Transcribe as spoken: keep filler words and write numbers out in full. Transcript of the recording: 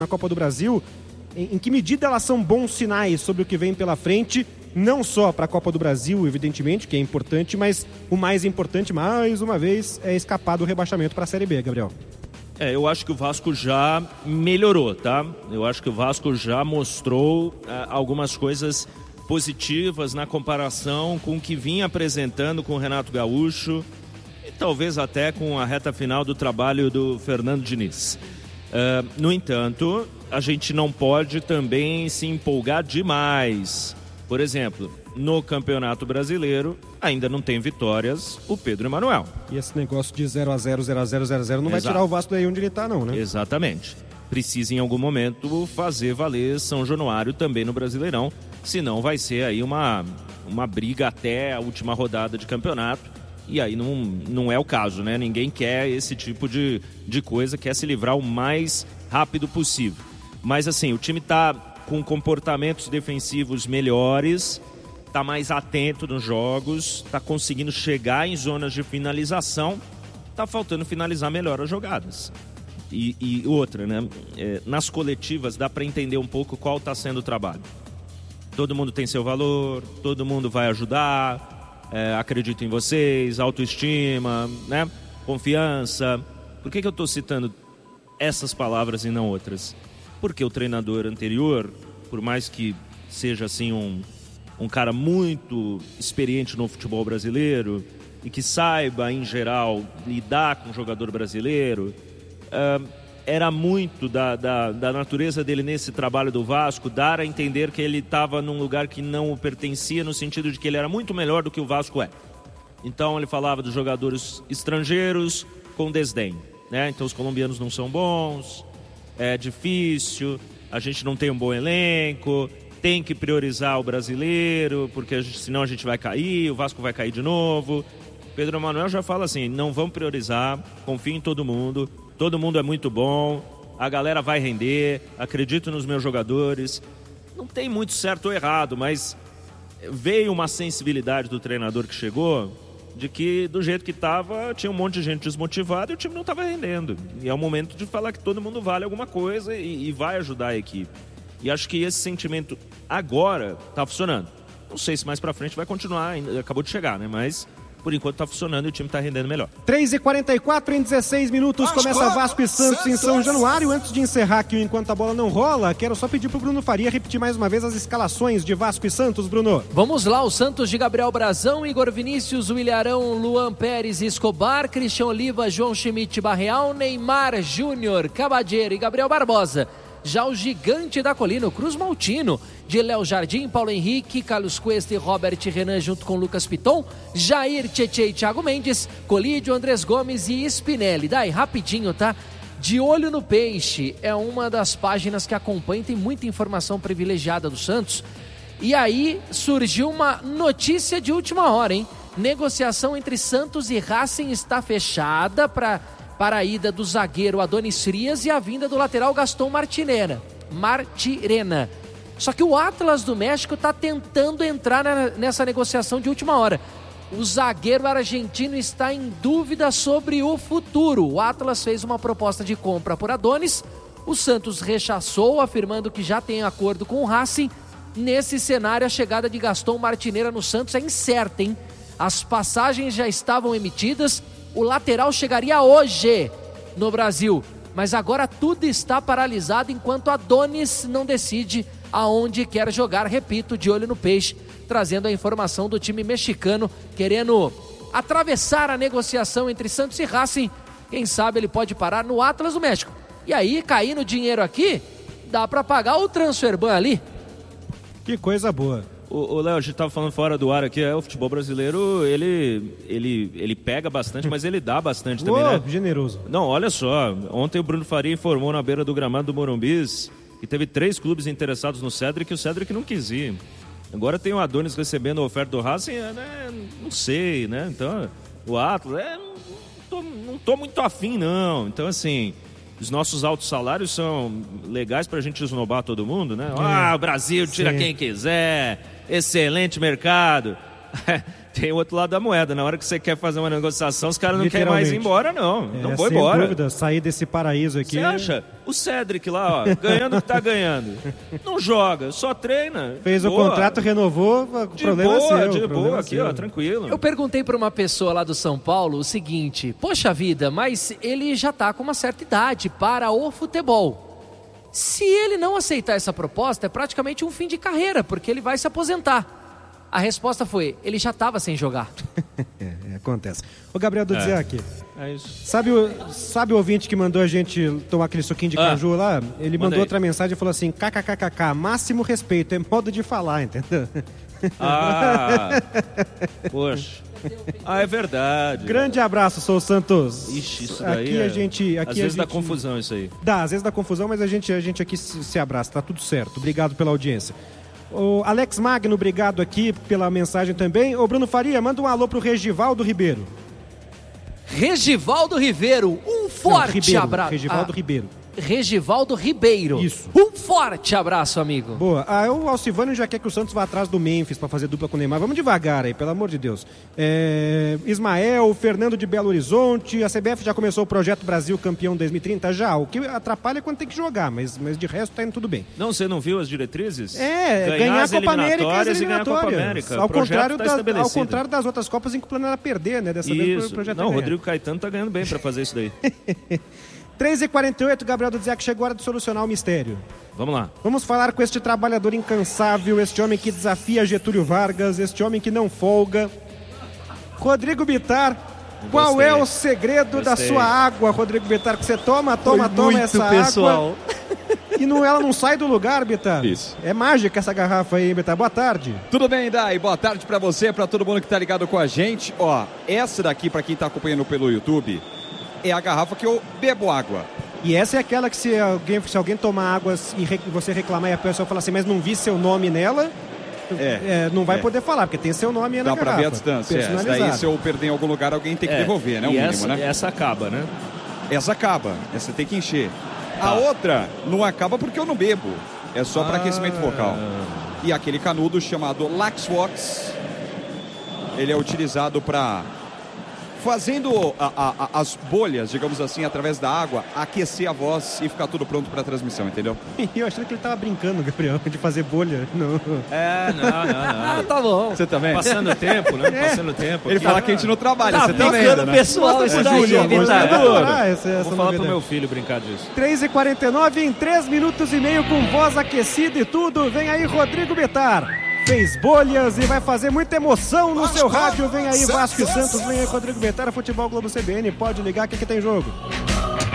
na Copa do Brasil, em, em que medida elas são bons sinais sobre o que vem pela frente, não só para a Copa do Brasil, evidentemente, que é importante, mas o mais importante, mais uma vez, é escapar do rebaixamento para a Série B, Gabriel. É, eu acho que o Vasco já melhorou, tá? Eu acho que o Vasco já mostrou é, algumas coisas positivas na comparação com o que vinha apresentando com o Renato Gaúcho e talvez até com a reta final do trabalho do Fernando Diniz. Uh, no entanto, a gente não pode também se empolgar demais. Por exemplo, no Campeonato Brasileiro, ainda não tem vitórias o Pedro Emanuel. E esse negócio de zero a zero, zero a zero, zero a zero não Exato. Vai tirar o Vasco daí onde ele está, não, né? Exatamente. Precisa, em algum momento, fazer valer São Januário também no Brasileirão. Senão vai ser aí uma, uma briga até a última rodada de campeonato. E aí não, não é o caso, né? Ninguém quer esse tipo de, de coisa, quer se livrar o mais rápido possível. Mas assim, o time está com comportamentos defensivos melhores, está mais atento nos jogos, está conseguindo chegar em zonas de finalização, está faltando finalizar melhor as jogadas. E, e outra, né? É, nas coletivas dá para entender um pouco qual está sendo o trabalho. Todo mundo tem seu valor, todo mundo vai ajudar... É, acredito em vocês, autoestima, né? Confiança. Por que, que eu estou citando essas palavras e não outras? Porque o treinador anterior, por mais que seja assim um, um cara muito experiente no futebol brasileiro e que saiba, em geral, lidar com o jogador brasileiro, uh, era muito da, da, da natureza dele nesse trabalho do Vasco, dar a entender que ele estava num lugar que não o pertencia, no sentido de que ele era muito melhor do que o Vasco é. Então ele falava dos jogadores estrangeiros com desdém, né? Então os colombianos não são bons, é difícil, a gente não tem um bom elenco, tem que priorizar o brasileiro, porque a gente, senão a gente vai cair, o Vasco vai cair de novo. Pedro Emanuel já fala assim, não vamos priorizar, confio em todo mundo, todo mundo é muito bom, a galera vai render, acredito nos meus jogadores. Não tem muito certo ou errado, mas veio uma sensibilidade do treinador que chegou, de que do jeito que estava, tinha um monte de gente desmotivada e o time não estava rendendo. E é o momento de falar que todo mundo vale alguma coisa e, e vai ajudar a equipe. E acho que esse sentimento agora está funcionando. Não sei se mais pra frente vai continuar, ainda acabou de chegar, né? Mas por enquanto está funcionando e o time está rendendo melhor. três e quarenta e quatro, em dezesseis minutos, Vasco, começa Vasco e Santos, Santos em São Januário. Antes de encerrar aqui, enquanto a bola não rola, quero só pedir pro Bruno Faria repetir mais uma vez as escalações de Vasco e Santos, Bruno. Vamos lá, o Santos de Gabriel Brazão, Igor Vinícius, William Arão, Luan Pérez e Escobar, Christian Oliva, João Schmidt Barreal, Neymar Júnior, Cabadeiro e Gabriel Barbosa. Já o gigante da colina, o Cruz Maltino, de Léo Jardim, Paulo Henrique, Carlos Cuesta e Robert Renan, junto com Lucas Piton, Jair, Tietê e Thiago Mendes, Colídio, Andrés Gomes e Spinelli. Daí, rapidinho, tá? De Olho no Peixe é uma das páginas que acompanha, tem muita informação privilegiada do Santos. E aí surgiu uma notícia de última hora, hein? Negociação entre Santos e Racing está fechada para... para a ida do zagueiro Adonis Frias e a vinda do lateral Gaston Martirena. Martirena. Só que o Atlas do México está tentando entrar na, nessa negociação de última hora. O zagueiro argentino está em dúvida sobre o futuro. O Atlas fez uma proposta de compra por Adonis. O Santos rechaçou, afirmando que já tem acordo com o Racing. Nesse cenário, a chegada de Gaston Martirena no Santos é incerta, hein? As passagens já estavam emitidas. O lateral chegaria hoje no Brasil, mas agora tudo está paralisado enquanto Adonis não decide aonde quer jogar. Repito, de olho no peixe, trazendo a informação do time mexicano, querendo atravessar a negociação entre Santos e Racing. Quem sabe ele pode parar no Atlas do México. E aí, caindo dinheiro aqui, dá para pagar o transferban ali. Que coisa boa. O Léo, a gente estava falando fora do ar aqui, é, o futebol brasileiro, ele, ele, ele pega bastante, mas ele dá bastante também, oh, né? Generoso. Não, olha só, ontem o Bruno Faria informou na beira do gramado do Morumbis que teve três clubes interessados no Cédric e o Cédric não quis ir. Agora tem o Adonis recebendo a oferta do Racing, né? Não sei, né? Então, o Atlas, é, não, tô, não tô muito afim, não. Então, assim, os nossos altos salários são legais pra gente esnobar todo mundo, né? É. Ah, o Brasil tira Sim. quem quiser... Excelente mercado. tem o outro lado da moeda. Na hora que você quer fazer uma negociação, os caras não querem mais ir embora, não. É, não vou sem embora. dúvida, sair desse paraíso aqui. Você acha? O Cedric lá, ó, ganhando o que tá ganhando. Não joga, só treina. Fez boa. o contrato, renovou, o de problema boa, é seu. De o boa, é aqui, seu. ó, tranquilo. Eu perguntei para uma pessoa lá do São Paulo o seguinte: poxa vida, mas ele já tá com uma certa idade para o futebol. Se ele não aceitar essa proposta, é praticamente um fim de carreira, porque ele vai se aposentar. A resposta foi: ele já estava sem jogar. é, é, acontece. Ô, Gabriel do É. aqui. É isso. Sabe o, sabe o ouvinte que mandou a gente tomar aquele suquinho de Ah, caju lá? Ele mandou aí. outra mensagem e falou assim: kkkk, máximo respeito, é modo de falar, entendeu? Ah, poxa. Ah, é verdade. Grande abraço, Sou Santos. Ixi, isso daí aqui é... a gente, aqui Às a vezes dá gente... confusão isso aí. Dá, às vezes dá confusão, mas a gente, a gente aqui se, se abraça, tá tudo certo. Obrigado pela audiência. O Alex Magno, obrigado aqui pela mensagem também. Ô Bruno Faria, manda um alô pro Regivaldo Ribeiro. Regivaldo Ribeiro, um forte Não, Ribeiro, abraço. Regivaldo Ah, Ribeiro. Regivaldo Ribeiro. Isso. Um forte abraço, amigo. Boa. Ah, o Alcivânio já quer que o Santos vá atrás do Memphis para fazer dupla com o Neymar. Vamos devagar aí, pelo amor de Deus. É... Ismael, Fernando de Belo Horizonte. A C B F já começou o projeto Brasil Campeão dois mil e trinta? Já. O que atrapalha é quando tem que jogar, mas, mas de resto tá indo tudo bem. Não, você não viu as diretrizes? É, ganhar, ganhar a as Copa América e as eliminatórias e ganhar a Copa eliminatórias. América. Ao O projeto contrário, tá da, ao estabelecido. contrário das outras Copas em que o plano era perder, né? Dessa vez Isso. o projeto Não, é o ganhar. Rodrigo Caetano tá ganhando bem pra fazer isso daí. três e quarenta e oito, Gabriel Dudziak chegou a hora de solucionar o mistério. Vamos lá. Vamos falar com este trabalhador incansável, este homem que desafia Getúlio Vargas, este homem que não folga. Rodrigo Bittar, qual Gostei. é o segredo da Gostei. sua água, Rodrigo Bittar? Que você toma, toma, Foi toma muito essa pessoal. água e não, ela não sai do lugar, Bittar. Isso. É mágica essa garrafa aí, Bittar. Boa tarde. Tudo bem, Dai? Boa tarde pra você, pra todo mundo que tá ligado com a gente. Ó, essa daqui, pra quem tá acompanhando pelo YouTube, é a garrafa que eu bebo água. E essa é aquela que se alguém, se alguém tomar água e re- você reclamar e a pessoa falar assim, mas não vi seu nome nela, É, é, não vai é. poder falar, porque tem seu nome aí na Dá pra garrafa. ver a distância. É. Essa Personalizado. daí, se eu perder em algum lugar, alguém tem que É, devolver, né? O e mínimo, essa, né? essa acaba, né? Essa acaba. Essa tem que encher. Tá. A outra não acaba porque eu não bebo. É só pra Ah. aquecimento vocal. E aquele canudo chamado Laxvox, ele é utilizado pra... Fazendo a- a- a- as bolhas, digamos assim, através da água, aquecer a voz e ficar tudo pronto pra transmissão, entendeu? E eu achando que ele tava brincando, Gabriel, de fazer bolha. Não. É, não, não, Ah, não. tá bom. Você também? Passando o tempo, né? Passando o tempo. Ele aqui. fala que a gente não trabalha, Tá você tá ficando vendo, né? pessoal Mostra isso pro daí, Júlio, Vitar. mostra pra adorar essa, essa Vou falar pro novidade. meu filho brincar disso. três e quarenta e nove, em três minutos e meio, com voz aquecida e tudo. Vem aí Rodrigo Bittar. Fez bolhas e vai fazer muita emoção no seu rádio. Vem aí Vasco e Santos, vem aí Rodrigo Bittar, Futebol Globo C B N. Pode ligar que aqui tem jogo.